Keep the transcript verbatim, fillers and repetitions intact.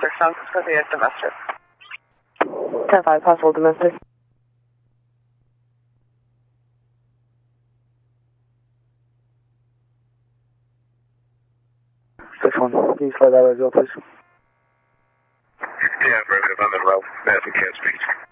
domestic, sounds for the domestic. ten five, possible domestic. six one, can you slide that as well, please? Yeah, affirmative, I'm in route. Madison can't speak.